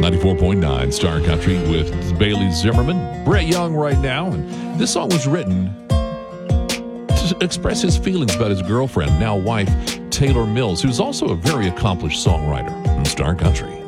94.9 Star Country with Bailey Zimmerman. Brett Young right now. And this song was written to express his feelings about his girlfriend, now wife, Taylor Mills, who's also a very accomplished songwriter in Star Country.